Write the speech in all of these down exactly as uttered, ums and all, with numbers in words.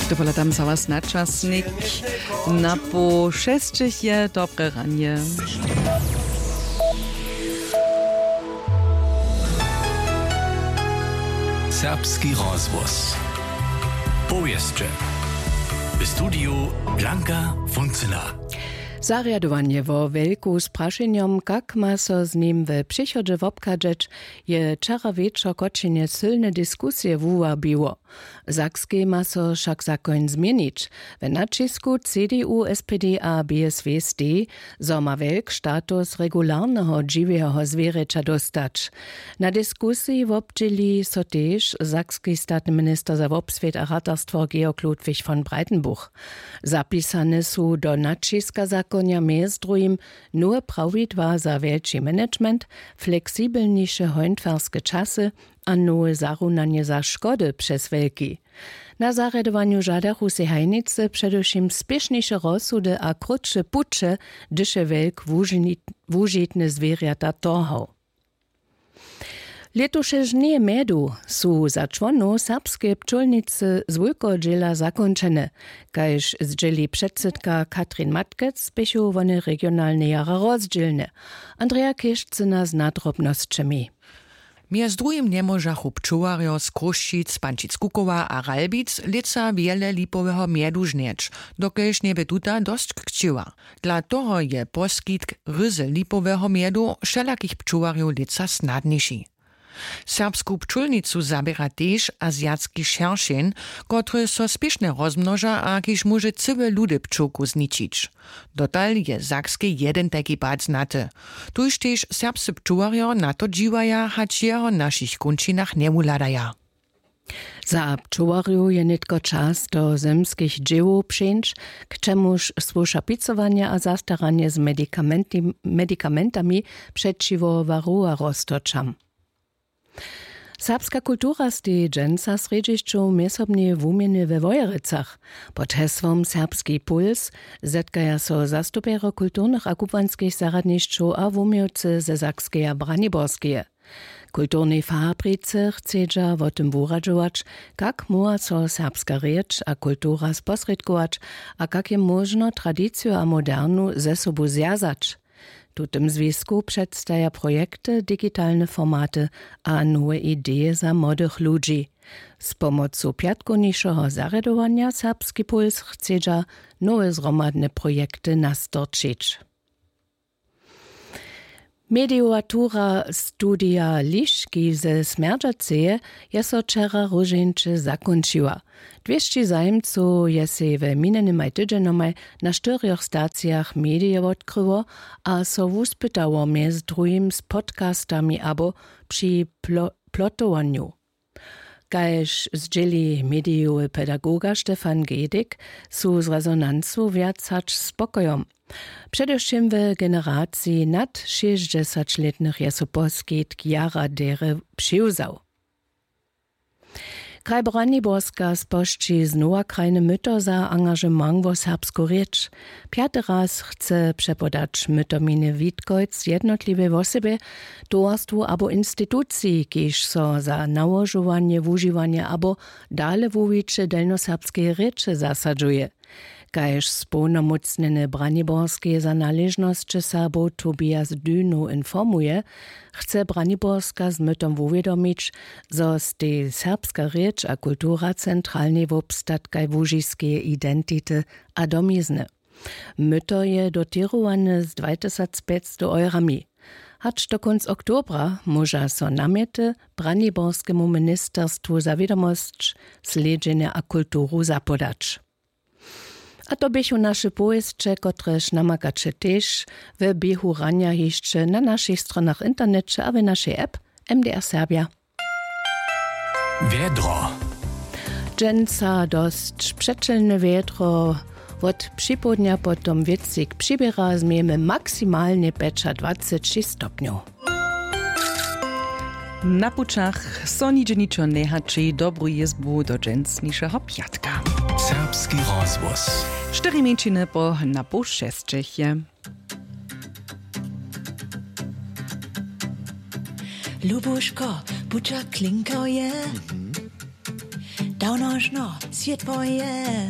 Dovola tam za was nadčasnik. Na po šestich je dobre ranie. Serbski rozvoz. Powieszcze. W studiu Blanka Funcyna. Zarjadowanie wo wielku z praszeniem, jak ma so z nim w przychodzie wobkadżeć, je czara wieczor koczenie silne dyskusje wuwabiło. Sakskie ma so však zakon zmienić. W nacisku C D U, S P D a B S W S D so ma wielk status regularnego dziwego zwierzęcia dostać. Na dyskusji wobdzieli so też sakski statny minister za wobswiet a ratarstwo Georg Ludwig von Breitenbuch. Zapisane są do naciska zakonia między drugim nur prawidła za wielki management, fleksibelniejsze hojntwarskie czasy a nowe zarunanie za szkody przez wielki. Na zaredowaniu żadachu se hajnice przedewším spieszniejsze rozsudy a krótsze pucze, dysze wielk wužitne zwierzęta torhał. Letoše żnie medu su za członów serbskie pčolnice z wulkodziela zakończone, kajż zdjeli przedsedka Katrin Matkec bychu one regionalne jara rozdzielne. Andrea Kieszczyna z nadrobnosćami. Między drugim nie możachu pčuwarjo z Kruščic, Pančic-Kukowa a Ralbic lica wiele lipoweho miedu żnieć, dokelž nie by tuta dość kciła. Dla toho je poskitk ryzy lipoweho miedu wszelakich pčuwarjo lica snadniejszy. Serbsku pčulnicu zabiera też azjatski šeršen, który so spieszne rozmnoża a kiż może całe ludy pčulku zničić. Dotal je sakskie jeden taki bad znate. Tuż też serbscy pčuwarjo na to dziwaja, hać jeho naszych kunčinach nie uladaja. Za pčuwarju je nitko czas do zemskich dzieł przyjęć, k czemuż słusza picowanie a zastaranie z medikamenti, medikamentami przeciwo varroa roztoczam. Serbska kultura stej dżęca z redzisču mesobnie wumieny we Wojerycach. Pod hesłom Serbski Puls zetkaja so zastupero kulturnych a kupanskich zaradnišću a wumiewcy ze Sakskie a Braniborskie. Kulturnej fabrice chcedża o tym wuradżować, jak moa so serbska rzecz a kultura sposredkować, a jak je można tradycję a modernu ze sobą zjazać. Tu tym związku przedstawia projekty, digitalne formaty a nowe idee za młodych ludzi. Z pomocą piatkoniejszego zaredowania Serbski Puls chcedza nowe zromadne projekty nastorczyć. Mediatura studia liszki ze Smerdżaceje je so wczera różniczy zakończyła. dwieście zajemców je se w minionym tydzień na czterech stacjach medie odkryło, a so wuspytało między drugim z podcastami abo przy plo- plotowaniu. Kajż zdzieli mediowy pedagoga Stefan Gedik su z rezonansu wiac hacz spokojom. Przedewším w generacji nad sześćdziesięcioletnych je so poskitk jara dere přiwzał. Kraj Braniborska spošči znowa krajne myto za angažement vo serbsku rěč. Piaty raz chce přepodać mytominy Witkojc jednotliwe osoby, towarstwu abo instytucji, kiż so za nałożowanie, wużywanie abo dale wuwicze delnoserbskie rěče zasadzuje. Kajż sповномocnjene Braniborskie za należność sabo Tobias Dynu informuje, chce Braniborska z mytom uwiadomić, zo ste serbska rzecz a kultura centralnie w obstatkaj wużiskie identity a domizny. Myto je dotirowane z dwa tysiące pięćset eurami. Hacz do konc oktobra może so namiety Braniborskiemu ministerstwu za wiadomość, sledżenia a kulturu zapodać. A to bychu nasze powieście, kotreż namakacze też w biehu rania jeszcze na naszych stronach internecie, a w naszej app M D R Serbia. Wiedro. Dżęca dość przeczelne wiedro. Od przypołudnia potom wiecik przybiera zmiemy maksymalnie pecza dwadzieścia sześć stopniów. Na pučach so nič ničo ne hači dobru jezbu do džencnišeho pjatka. Serbski rozvoz. Čtyri minčiny po na po šestich je. Lubuško, buča klinkao je. Daunož no, svět poje.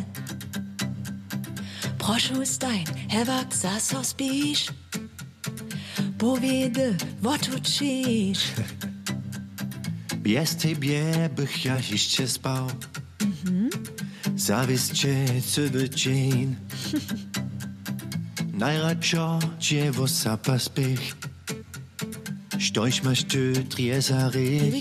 Prošu stajn, hevak zaso spíš. Pověde, otučíš. Bez tebě bych já ještě spal. Mm-hmm. Zavisče, co do čin. Najradšo, že vosa paspich. Stoiš maš tu triezary.